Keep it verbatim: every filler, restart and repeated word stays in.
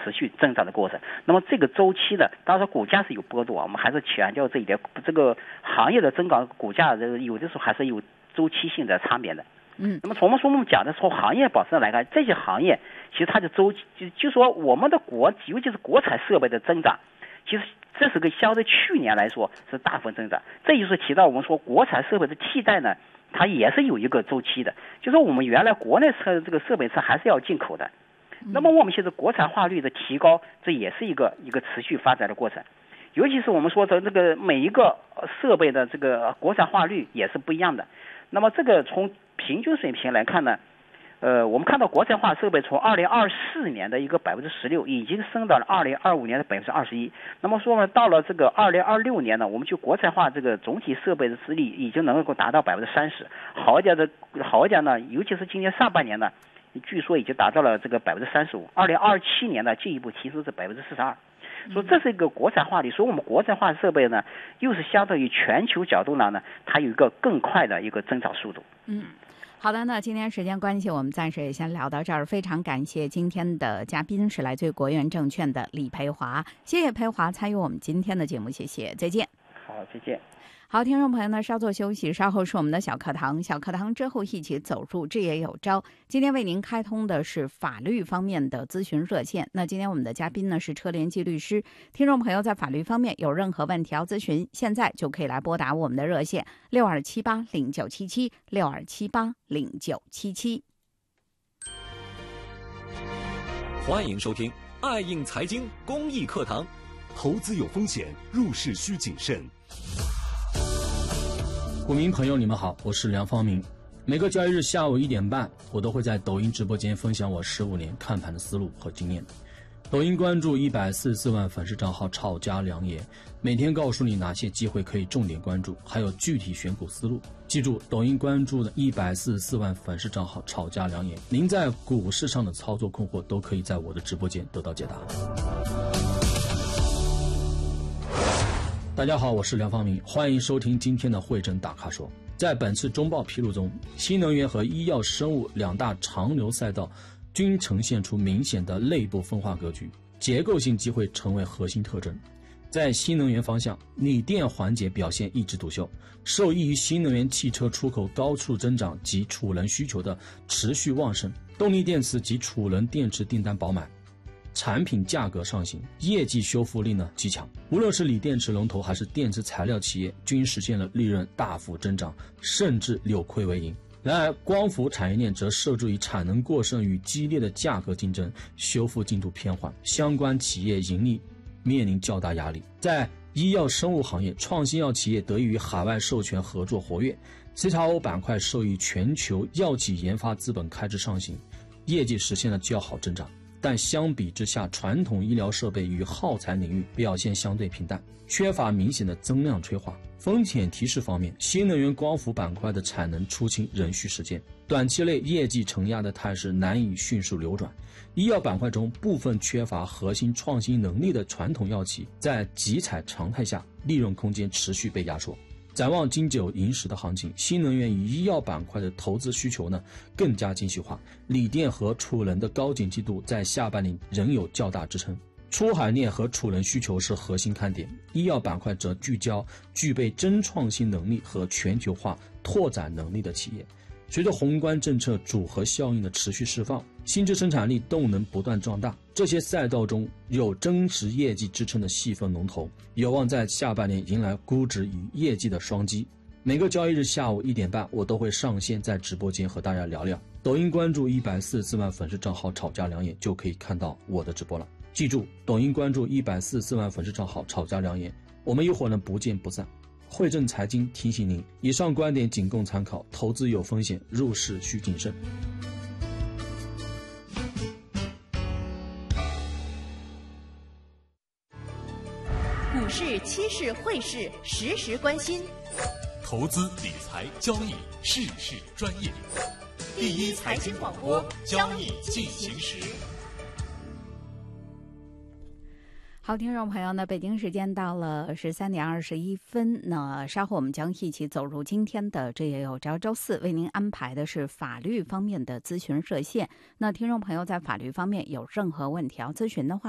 持续增长的过程。那么这个周期的，当然说股价是有波动啊，我们还是强调这一点，这个行业的增长股价有的时候还是有周期性的差别的。 嗯， 那么从我们说我们讲的从行业保持来看，这些行业其实它的周期就就说我们的国尤其是国产设备的增长，其实这是个相对去年来说是大幅增长。这就是提到我们说国产设备的替代呢，它也是有一个周期的，就是我们原来国内车这个设备车还是要进口的，那么我们现在国产化率的提高，这也是一个一个持续发展的过程。尤其是我们说的这个每一个设备的这个国产化率也是不一样的。那么这个从平均水平来看呢，呃，我们看到国产化设备从二零二四年的一个百分之十六，已经升到了二零二五年的百分之二十一。那么说呢，到了这个二零二六年呢，我们就国产化这个总体设备的比例已经能够达到百分之三十。好一点的，好一点呢，尤其是今年上半年呢，据说已经达到了这个百分之三十五。二零二七年呢，进一步提升至百分之四十二。所以这是一个国产化率，所以我们国产化设备呢，又是相对于全球角度呢，它有一个更快的一个增长速度。 嗯，好的，那今天时间关系，我们暂时也先聊到这儿。非常感谢今天的嘉宾是来自于国元证券的李培华，谢谢培华参与我们今天的节目，谢谢，再见。 好，再见。 好，听众朋友呢，稍作休息，稍后是我们的小课堂。小课堂之后一起走入置业有招。今天为您开通的是法律方面的咨询热线。那今天我们的嘉宾呢是车联记律师。听众朋友在法律方面有任何问题要咨询，现在就可以来拨打我们的热线六二七八零九七七六二七八零九七七。 欢迎收听爱应财经公益课堂。 投资有风险，入市需谨慎。 股民朋友你们好，我是梁方明。每个交易日下午一点半，我都会在抖音直播间分享我十五年看盘的思路和经验。抖音关注一百四十四万粉丝账号炒家良言，每天告诉你哪些机会可以重点关注，还有具体选股思路。记住，抖音关注的一百四十四万粉丝账号炒家良言，您在股市上的操作困惑都可以在我的直播间得到解答。大家好，我是梁方明，欢迎收听今天的汇诊打卡说。在本次中报披露中，新能源和医药生物两大长牛赛道均呈现出明显的内部分化格局，结构性机会成为核心特征。在新能源方向，锂电环节表现一枝独秀，受益于新能源汽车出口高速增长及储能需求的持续旺盛，动力电池及储能电池订单饱满，产品价格上行，业绩修复力呢极强。无论是锂电池龙头还是电池材料企业，均实现了利润大幅增长，甚至扭亏为盈。然而，光伏产业链则受制于产能过剩与激烈的价格竞争，修复进度偏缓，相关企业盈利面临较大压力。在医药生物行业，创新药企业得益于海外授权合作活跃 ，C X O 板块受益全球药企研发资本开支上行，业绩实现了较好增长。但相比之下，传统医疗设备与耗材领域表现相对平淡，缺乏明显的增量催化。风险提示方面，新能源光伏板块的产能出清仍需时间，短期内业绩承压的态势难以迅速扭转。医药板块中部分缺乏核心创新能力的传统药企，在集采常态下，利润空间持续被压缩。展望金九银十的行情，新能源与医药板块的投资需求呢更加精细化，锂电和储能的高景气度在下半年仍有较大支撑。出海链和储能需求是核心看点，医药板块则聚焦具备真创新能力和全球化拓展能力的企业。随着宏观政策组合效应的持续释放，新质生产力动能不断壮大，这些赛道中有真实业绩支撑的细分龙头，有望在下半年迎来估值与业绩的双击。每个交易日下午一点半，我都会上线在直播间和大家聊聊。抖音关注一百四十四万粉丝账号炒家良言，就可以看到我的直播了。记住，抖音关注一百四十四万粉丝账号炒家良言，我们一会儿呢不见不散。汇正财经提醒您，以上观点仅供参考，投资有风险，入市需谨慎。 股市、期市、汇市，时时关心。 投资理财交易，事事专业。第一财经广播，交易进行时。 好，听众朋友呢，北京时间到了十三点二十一分，那稍后我们将一起走入今天的这也有招周四，为您安排的是法律方面的咨询热线。那听众朋友在法律方面有任何问题要咨询的话，